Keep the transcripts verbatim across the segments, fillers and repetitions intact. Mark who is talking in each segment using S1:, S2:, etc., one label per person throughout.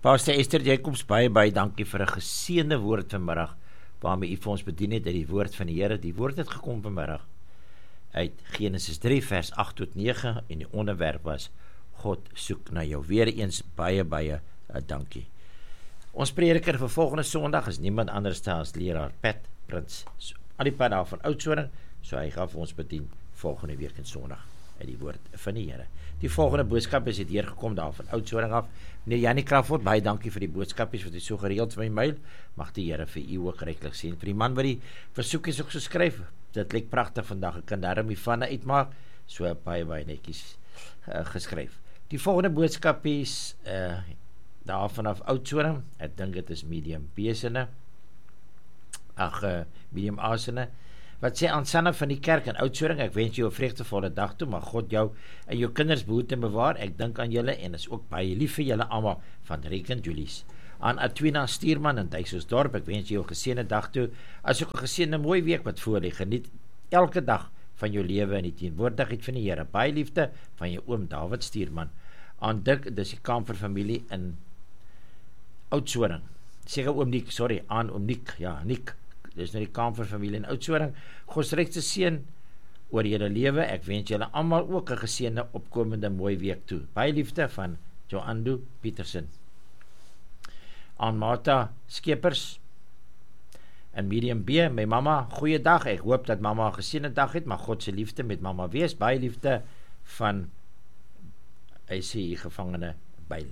S1: Pastor Esther Jacobs, baie, baie dankie vir 'n geseënde woord vanmiddag, waarmee u vir ons bedien het uit die woord van die Here. Die woord het gekom vanmiddag uit Genesis drie vers agt tot nege en die onderwerp was God soek na jou. Weer eens baie, baie uh, dankie. Ons prediker vir volgende Sondag is niemand anders as leraar Pat Prins, so, al die pad daar van Oudtshoorn, so hy gaan vir ons bedien volgende week in Sondag uit die woord van die Here. Die volgende boodskap is het hier gekom daar van Oudtshoorn af. Meneer Janie Crawford, baie dankie vir die boodskapies wat u so gereeld vir my mail. Mag die Here vir u ook ryklik sien. Vir die man wat die versoekies ook so skryf, dit lyk pragtig vandag. Ek kan daarom die vanne uitmaak, so baie baie netjies uh, geskryf. Die volgende boodskapies uh, daar vanaf Oudtshoorn, ek dink dit is medium B-sinne, ag, uh, medium A-sinne, wat sê aan Sanne van die kerk in Oudtshoorn, ek wens jou 'n vreugdevolle dag toe, mag God jou en jou kinders behoed en bewaar, ek dink aan julle en is ook baie lief vir julle almal, van Riek en Julies. Aan Adwina Stuurman in Duiselsdorp, ek wens jou 'n geseënde dag toe, as ook 'n geseënde mooi week wat voor lê, geniet elke dag van jou lewe in die teenwoordigheid van die Here, baie liefde van jou oom David Stuurman. Aan Dirk, dis die Kamfer familie in Oudtshoorn, seker oom Niek, sorry, aan oom Niek, ja, Niek, dis nou die Kamfer familie in Oudtshoorn. God se rykste seën oor julle lewe. Ek wens julle almal ook 'n geseënde opkomende mooi week toe. Baie liefde van Joandu Petersen. Aan Martha Skeepers en Miriam B, my mamma, goeie dag. Ek hoop dat mamma 'n geseënde dag het, maar God se liefde met mamma wees. Baie liefde van hy sê hier gevangene Byl.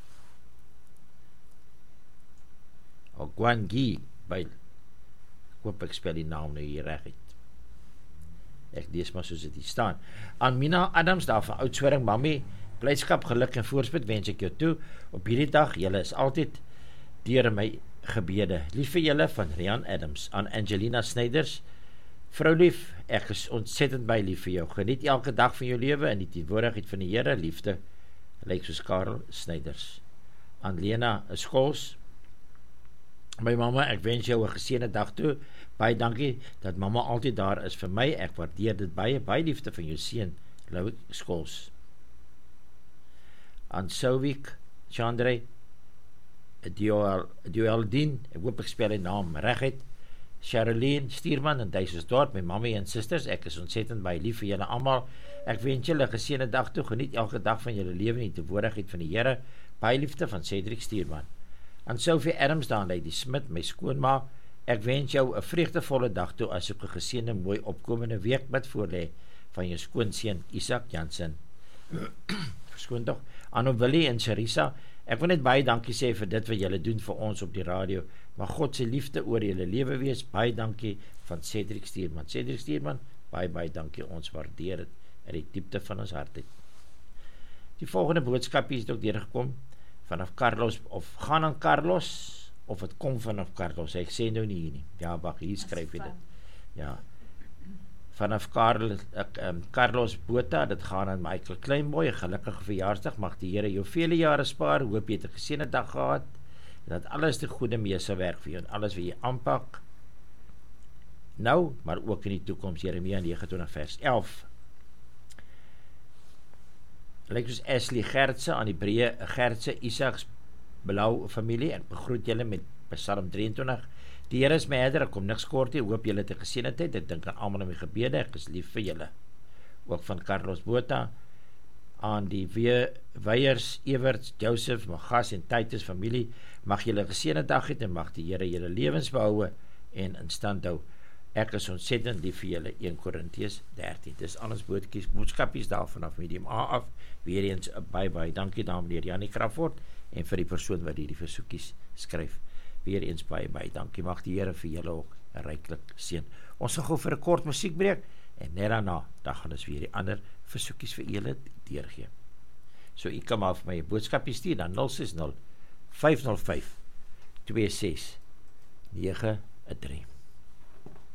S1: Ogwangi Byl. Hoop ek spel die naam nou hier reg uit. Ek lees maar soos dit hier staan. Aan Mina Adams daar van Oudtshoorn, mami, blydskap, geluk en voorspoed wens ek jou toe op hierdie dag. Julle is altyd deur my gebede. Lief vir julle van Rian Adams. Aan Angelina Snyders, vrou lief, ek is ontsettend baie lief vir jou. Geniet elke dag van jou lewe in die teenwoordigheid van die Here. Liefde, lyk soos Karel Snyders. Aan Lena Skols, my mamma, ek wens jou 'n geseënde dag toe. Baie dankie dat mamma altyd daar is vir my. Ek waardeer dit baie. Baie liefde van jou seun, Louis Skols. Aan Souvik Chandre Dualdien, ek hoop ek spel die naam reguit. Sherilyn Stuurman in Duiselsdorp, my mamma en susters, ek is ontsettend baie lief vir julle almal. Ek wens julle 'n geseënde dag toe. Geniet elke dag van julle lewe in die teenwoordigheid van die Here. Baie liefde van Cedric Stuurman. Aan Sophie Adams daar, Lady Smit, my skoonma, ek wens jou 'n vreugdevolle dag toe, as ook 'n geseënde mooi opkomende week wat voorlê van jou skoonseun Isak Jansen. Verskoon tog. Aan Willie en Charissa, ek wil net baie dankie sê vir dit wat julle doen vir ons op die radio. Maar God se liefde oor julle lewe wees. Baie dankie van Cedric Stuurman. Cedric Stuurman, baie baie dankie. Ons waardeer dit uit die diepte van ons hart uit. Die volgende boodskapie is ook deurgekom vanaf Carlos, of gaan aan Carlos, of het kom vanaf Carlos, ek sê nou nie hier nie, ja, wacht, hier skryf jy dit, ja, vanaf Carl, ek, um, Carlos Botha, dit gaan aan Michael Kleinboy, 'n gelukkige verjaarsdag, mag die Here jou vele jare spaar, hoop jy het 'n geseënde dag gehad, en dat alles te goede mee sal werk vir jou, en alles wat jy aanpak, nou, maar ook in die toekoms, Jeremia nege twintig vers elf, lyk soos Ashley Gertse, aan die breë Gertse, Isaacs Blauw familie, ek begroet julle met Psalm drie en twintig, die Here is my herder, ek kom niks kort hier, hoop julle te geseënde tyd, ek dink aan almal in my gebede, ek is lief vir julle, ook van Carlos Botha, aan die Weiers, Everts, Joseph, Magas en Titus familie, mag julle geseënde dag het, en mag die Here julle lewens behou, en in stand hou, ek is ontsettend lief vir julle, een Korintiërs dertien, dis alles boodskies, boodskapies daar vanaf medium A af, weer eens, bye bye, dankie daar meneer Janie Crawford, en vir die persoon wat die, die versoekies skryf, weer eens bye bye, dankie, mag die Here vir julle ook ryklik seën. Ons gaan gou vir 'n kort musiekbreek, en net daarna, dan gaan ons weer die ander versoekies vir julle deurgee. So, u kan maar vir my 'n boodskapie stuur, dan nul ses nul, vyf nul vyf, twee ses nege drie.